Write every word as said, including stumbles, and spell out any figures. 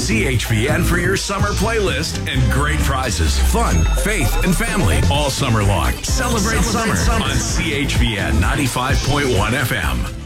C H V N for your summer playlist and great prizes, fun, faith, and family all summer long. Celebrate, Celebrate summer, summer on C H V N ninety-five point one F M.